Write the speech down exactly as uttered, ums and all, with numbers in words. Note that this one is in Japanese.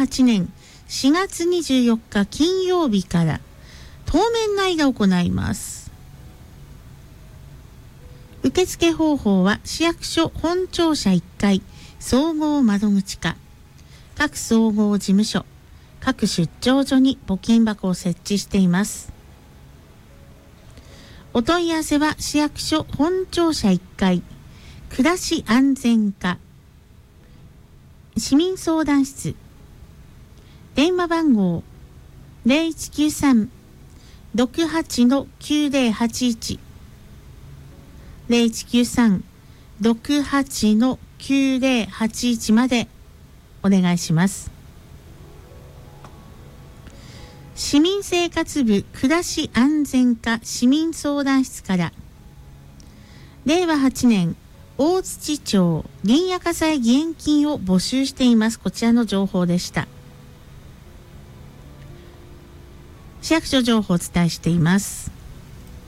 はちねんしがつにじゅうよっか金曜日から当面内が行います。受付方法は市役所本庁舎いっかい総合窓口課、各総合事務所、各出張所に募金箱を設置しています。お問い合わせは市役所本庁舎いっかい暮らし安全課市民相談室、電話番号 ゼロいちきゅうさん ろくはち きゅうゼロはちいち ゼロいちきゅうさん ろくはち きゅうゼロはちいちまでお願いします。市民生活部暮らし安全課市民相談室かられいわはちねん大槌町林野火災義援金を募集しています。こちらの情報でした。市役所情報をお伝えしています。